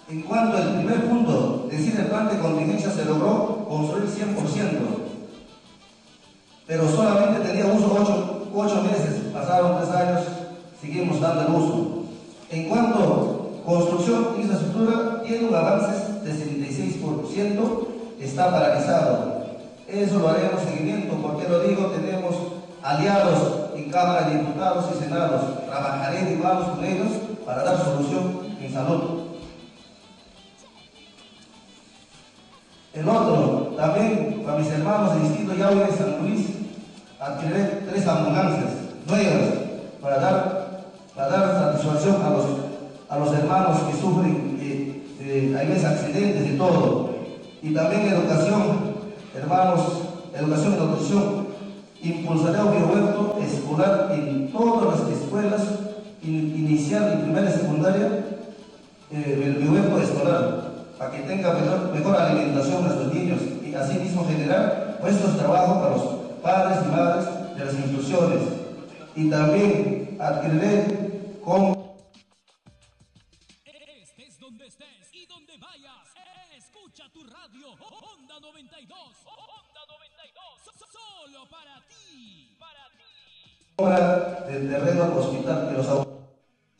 En cuanto al primer punto, decir el plan de contingencia se logró construir 100%, pero solamente tenía uso 8 meses, pasaron 3 años, seguimos dando el uso. En cuanto a construcción y infraestructura, tiene un avance de 76%, está paralizado. Eso lo haremos seguimiento, porque lo digo, tenemos aliados en Cámara de Diputados y Senados, trabajaré de manos con ellos para dar solución en salud. El otro, también para mis hermanos del distrito Yauyá y San Luis, adquiriré 3 ambulancias nuevas para dar satisfacción a los hermanos que sufren hay veces accidentes y todo. Y también educación, hermanos, educación y nutrición. Impulsaré un biohuerto escolar en todas las escuelas, inicial y primaria y secundaria, el biohuerto escolar, para que tenga mejor alimentación a sus niños y así mismo generar puestos de trabajo para los padres y madres de las instituciones. Y también adquiriré con... Estés donde estés y donde vayas, escucha tu radio Onda 92. Onda 92, solo para ti. Para ti. Obra del terreno hospital que los